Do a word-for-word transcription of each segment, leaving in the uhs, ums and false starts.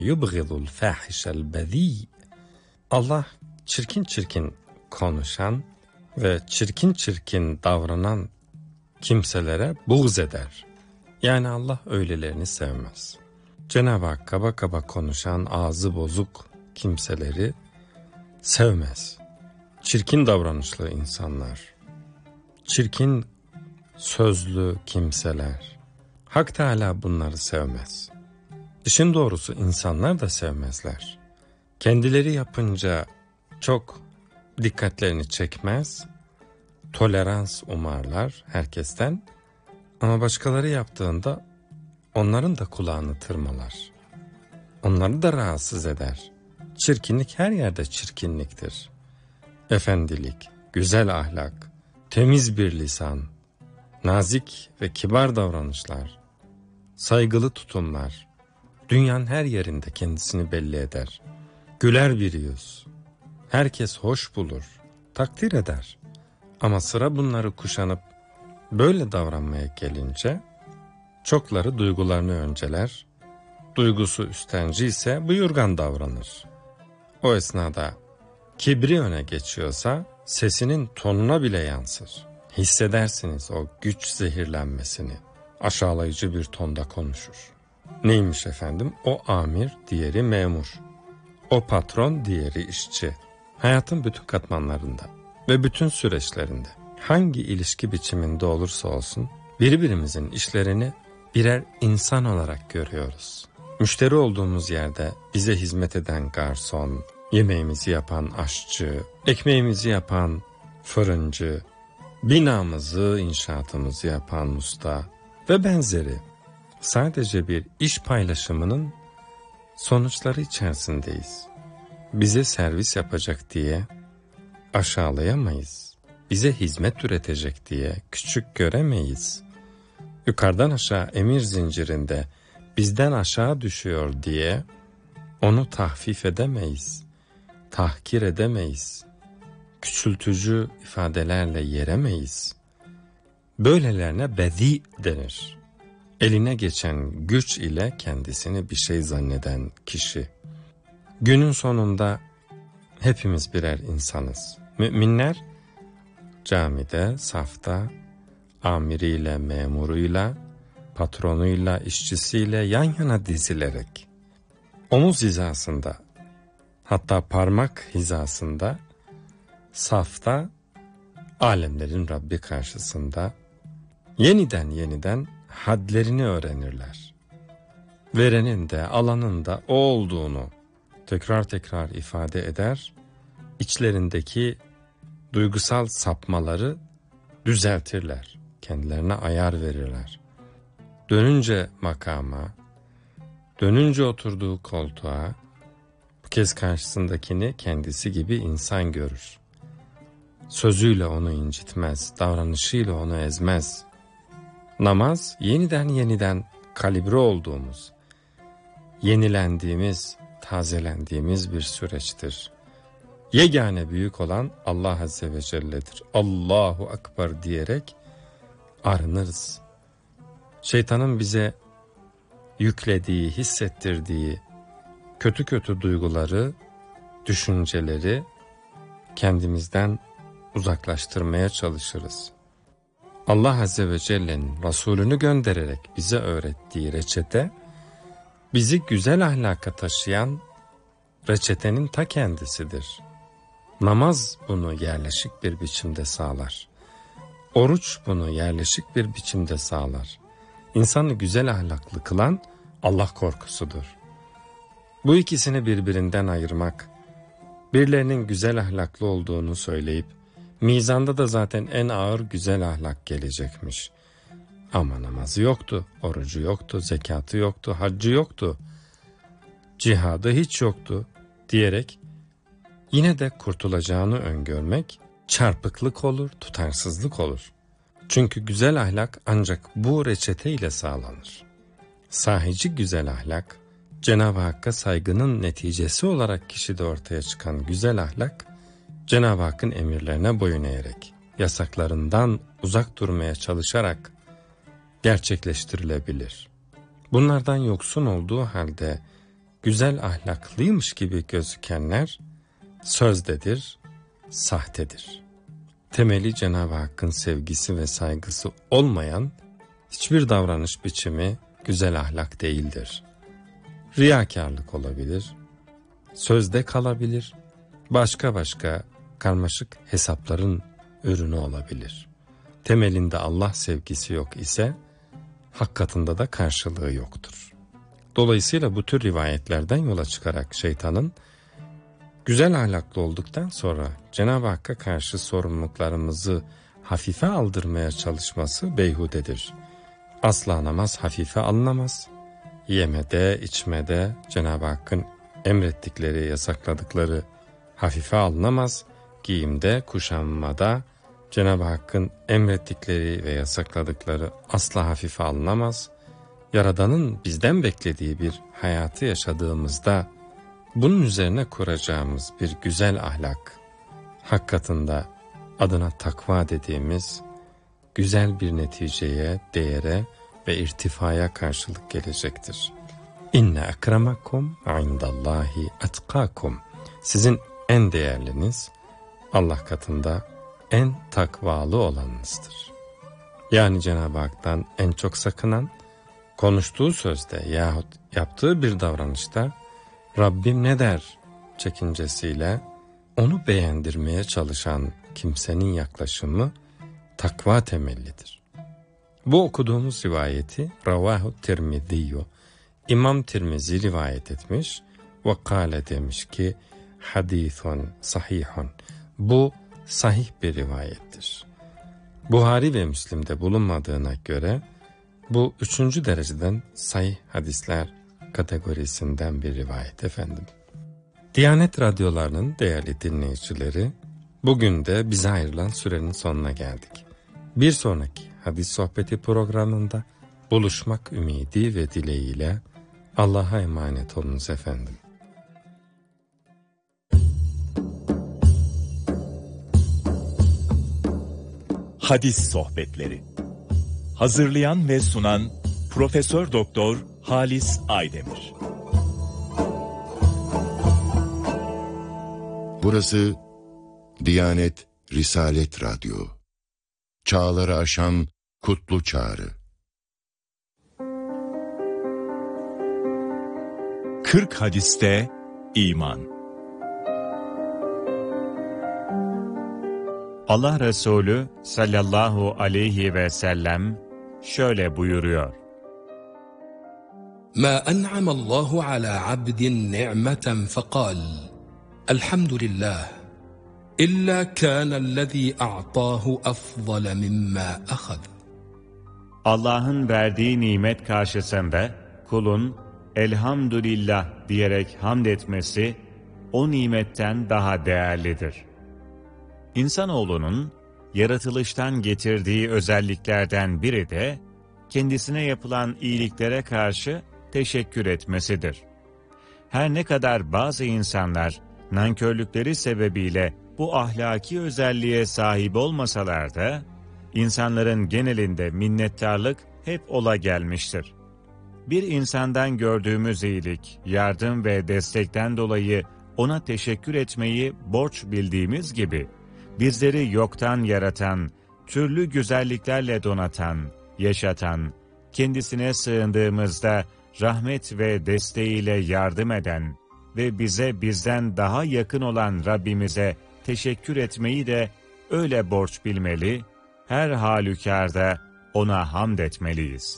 yubghidul fahişel bezi. Allah çirkin çirkin konuşan ve çirkin çirkin davranan kimselere buğz eder. Yani Allah öylelerini sevmez. Cenab-ı Hak kaba kaba konuşan, ağzı bozuk kimseleri sevmez. Çirkin davranışlı insanlar, çirkin sözlü kimseler, Hak Teâlâ bunları sevmez. İşin doğrusu insanlar da sevmezler. Kendileri yapınca çok dikkatlerini çekmez, tolerans umarlar herkesten, ama başkaları yaptığında onların da kulağını tırmalar. Onları da rahatsız eder. Çirkinlik her yerde çirkinliktir. Efendilik, güzel ahlak, temiz bir lisan, nazik ve kibar davranışlar, saygılı tutumlar, dünyanın her yerinde kendisini belli eder. Güler bir yüz, herkes hoş bulur, takdir eder. Ama sıra bunları kuşanıp böyle davranmaya gelince, çokları duygularını önceler, duygusu üstenci ise buyurgan davranır. O esnada kibri öne geçiyorsa sesinin tonuna bile yansır. Hissedersiniz o güç zehirlenmesini. Aşağılayıcı bir tonda konuşur. Neymiş efendim? O amir, diğeri memur. O patron, diğeri işçi. Hayatın bütün katmanlarında ve bütün süreçlerinde hangi ilişki biçiminde olursa olsun birbirimizin işlerini birer insan olarak görüyoruz. Müşteri olduğumuz yerde bize hizmet eden garson, yemeğimizi yapan aşçı, ekmeğimizi yapan fırıncı, binamızı, inşaatımızı yapan usta ve benzeri sadece bir iş paylaşımının sonuçları içerisindeyiz. Bize servis yapacak diye aşağılayamayız. Bize hizmet üretecek diye küçük göremeyiz. Yukarıdan aşağı emir zincirinde bizden aşağı düşüyor diye onu tahfif edemeyiz, tahkir edemeyiz, küçültücü ifadelerle yeremeyiz. Böylelerine bedi denir. Eline geçen güç ile kendisini bir şey zanneden kişi. Günün sonunda hepimiz birer insanız. Müminler camide, safta, amiriyle, memuruyla, patronuyla, işçisiyle yan yana dizilerek, omuz hizasında, hatta parmak hizasında, safta, alemlerin Rabbi karşısında yeniden yeniden hadlerini öğrenirler. Verenin de alanın da o olduğunu tekrar tekrar ifade eder, içlerindeki duygusal sapmaları düzeltirler, kendilerine ayar verirler. Dönünce makama, dönünce oturduğu koltuğa, bu kez karşısındakini kendisi gibi insan görür. Sözüyle onu incitmez, davranışıyla onu ezmez. Namaz yeniden yeniden kalibre olduğumuz, yenilendiğimiz, tazelendiğimiz bir süreçtir. Yegane büyük olan Allah Azze ve Celle'dir. Allahu Ekber diyerek arınırız. Şeytanın bize yüklediği, hissettirdiği kötü kötü duyguları, düşünceleri kendimizden uzaklaştırmaya çalışırız. Allah Azze ve Celle'nin Resulünü göndererek bize öğrettiği reçete, bizi güzel ahlaka taşıyan reçetenin ta kendisidir. Namaz bunu yerleşik bir biçimde sağlar. Oruç bunu yerleşik bir biçimde sağlar. İnsanı güzel ahlaklı kılan Allah korkusudur. Bu ikisini birbirinden ayırmak, birilerinin güzel ahlaklı olduğunu söyleyip, mizanda da zaten en ağır güzel ahlak gelecekmiş. Ama namazı yoktu, orucu yoktu, zekatı yoktu, haccı yoktu, cihadı hiç yoktu diyerek yine de kurtulacağını öngörmek çarpıklık olur, tutarsızlık olur. Çünkü güzel ahlak ancak bu reçete ile sağlanır. Sahici güzel ahlak, Cenab-ı Hakk'a saygının neticesi olarak kişide ortaya çıkan güzel ahlak, Cenab-ı Hakk'ın emirlerine boyun eğerek, yasaklarından uzak durmaya çalışarak gerçekleştirilebilir. Bunlardan yoksun olduğu halde güzel ahlaklıymış gibi gözükenler sözdedir, sahtedir. Temeli Cenab-ı Hakk'ın sevgisi ve saygısı olmayan hiçbir davranış biçimi güzel ahlak değildir. Riyakarlık olabilir, sözde kalabilir, başka başka karmaşık hesapların ürünü olabilir. Temelinde Allah sevgisi yok ise hak katında da karşılığı yoktur. Dolayısıyla bu tür rivayetlerden yola çıkarak şeytanın güzel ahlaklı olduktan sonra Cenab-ı Hakk'a karşı sorumluluklarımızı hafife aldırmaya çalışması beyhudedir. Asla namaz hafife alınamaz. Yemede, içmede Cenab-ı Hakk'ın emrettikleri, yasakladıkları hafife alınamaz. Giyimde, kuşanmada Cenab-ı Hakk'ın emrettikleri ve yasakladıkları asla hafife alınamaz. Yaradan'ın bizden beklediği bir hayatı yaşadığımızda bunun üzerine kuracağımız bir güzel ahlak, hak katında adına takva dediğimiz güzel bir neticeye, değere ve irtifaya karşılık gelecektir. İnne akramakum indallahi atkakum. Sizin en değerliniz Allah katında en takvalı olanınızdır. Yani Cenab-ı Hak'tan en çok sakınan, konuştuğu sözde yahut yaptığı bir davranışta Rabbim ne der çekincesiyle onu beğendirmeye çalışan kimsenin yaklaşımı takva temellidir. Bu okuduğumuz rivayeti Ravahu Tirmidiyyu, İmam Tirmizi rivayet etmiş ve kâle demiş ki hadithun sahihun. Bu sahih bir rivayettir. Buhari ve Müslim'de bulunmadığına göre bu üçüncü dereceden sahih hadisler kategorisinden bir rivayet efendim. Diyanet radyolarının değerli dinleyicileri, bugün de bize ayrılan sürenin sonuna geldik. Bir sonraki hadis sohbeti programında buluşmak ümidi ve dileğiyle Allah'a emanet olunuz efendim. Hadis sohbetleri. Hazırlayan ve sunan Profesör Doktor Halis Aydemir. Burası Diyanet Risalet Radyo. Çağları aşan kutlu çağrı. kırk hadiste iman. Allah Resulü sallallahu aleyhi ve sellem şöyle buyuruyor. Ma en'ama Allahu ala abdin ni'meten fekal elhamdülillah illa kânellezî a'tâhu afdale mimmâ ahad. Allah'ın verdiği nimet karşısında kulun elhamdülillah diyerek hamd etmesi o nimetten daha değerlidir. İnsanoğlunun yaratılıştan getirdiği özelliklerden biri de kendisine yapılan iyiliklere karşı teşekkür etmesidir. Her ne kadar bazı insanlar nankörlükleri sebebiyle bu ahlaki özelliğe sahip olmasalar da, insanların genelinde minnettarlık hep ola gelmiştir. Bir insandan gördüğümüz iyilik, yardım ve destekten dolayı ona teşekkür etmeyi borç bildiğimiz gibi, bizleri yoktan yaratan, türlü güzelliklerle donatan, yaşatan, kendisine sığındığımızda rahmet ve desteğiyle yardım eden ve bize bizden daha yakın olan Rabbimize teşekkür etmeyi de öyle borç bilmeli, her halükarda ona hamd etmeliyiz.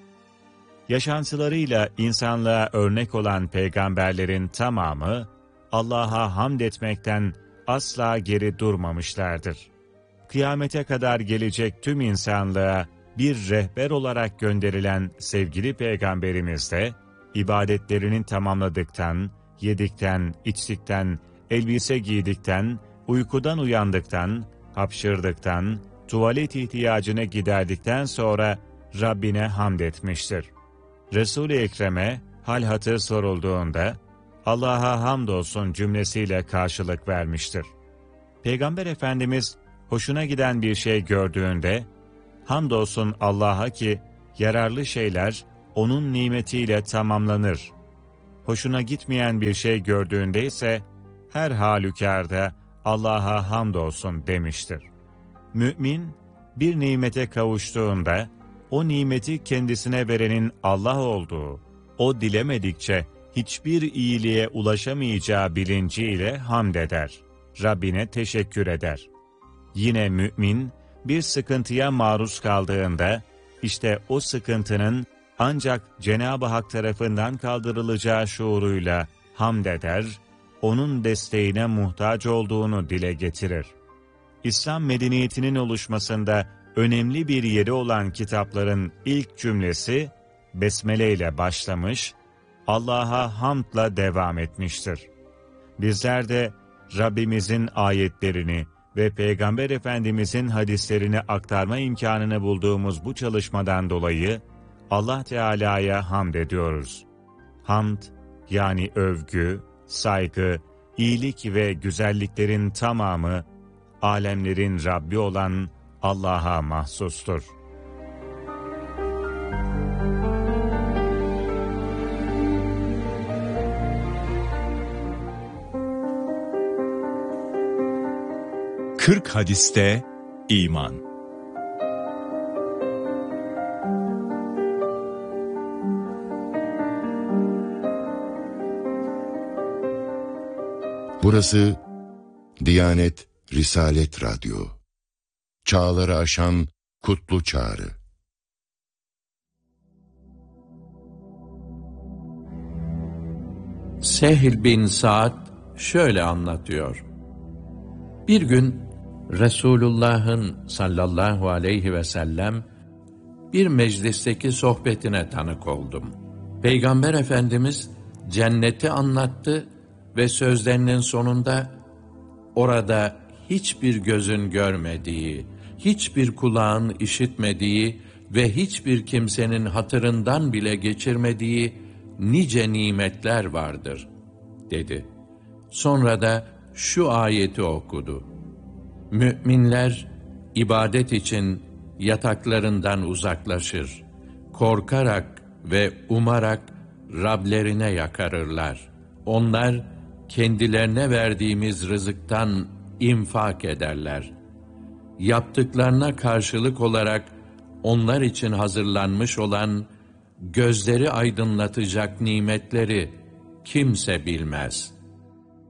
Yaşantılarıyla insanlığa örnek olan peygamberlerin tamamı, Allah'a hamd etmekten asla geri durmamışlardır. Kıyamete kadar gelecek tüm insanlığa bir rehber olarak gönderilen sevgili peygamberimiz de, ibadetlerini tamamladıktan, yedikten, içtikten, elbise giydikten, uykudan uyandıktan, hapşırdıktan, tuvalet ihtiyacını giderdikten sonra Rabbine hamd etmiştir. Resul-i Ekrem'e hal hatır sorulduğunda, Allah'a hamdolsun cümlesiyle karşılık vermiştir. Peygamber Efendimiz hoşuna giden bir şey gördüğünde, hamdolsun Allah'a ki yararlı şeyler onun nimetiyle tamamlanır. hoşuna gitmeyen bir şey gördüğünde ise her halükarda Allah'a hamdolsun demiştir. Mümin, bir nimete kavuştuğunda, o nimeti kendisine verenin Allah olduğu, o dilemedikçe hiçbir iyiliğe ulaşamayacağı bilinciyle hamd eder, Rabbine teşekkür eder. Yine mümin, bir sıkıntıya maruz kaldığında, işte o sıkıntının ancak Cenab-ı Hak tarafından kaldırılacağı şuuruyla hamd eder, onun desteğine muhtaç olduğunu dile getirir. İslam medeniyetinin oluşmasında önemli bir yeri olan kitapların ilk cümlesi, Besmele ile başlamış, Allah'a hamdla devam etmiştir. Bizler de Rabbimizin ayetlerini ve Peygamber Efendimizin hadislerini aktarma imkanını bulduğumuz bu çalışmadan dolayı Allah Teala'ya hamd ediyoruz. Hamd, yani övgü, saygı, iyilik ve güzelliklerin tamamı, alemlerin Rabbi olan Allah'a mahsustur. kırk hadiste iman. Burası Diyanet Risalet Radyo. Çağları aşan kutlu çağrı. Sehl bin Sa'd şöyle anlatıyor. Bir gün Resulullah'ın sallallahu aleyhi ve sellem bir meclisteki sohbetine tanık oldum. Peygamber Efendimiz cenneti anlattı ve sözlerinin sonunda orada hiçbir gözün görmediği, hiçbir kulağın işitmediği ve hiçbir kimsenin hatırından bile geçirmediği nice nimetler vardır, dedi. Sonra da şu ayeti okudu. Müminler ibadet için yataklarından uzaklaşır, korkarak ve umarak Rablerine yakarırlar. Onlar kendilerine verdiğimiz rızıktan infak ederler. Yaptıklarına karşılık olarak onlar için hazırlanmış olan gözleri aydınlatacak nimetleri kimse bilmez.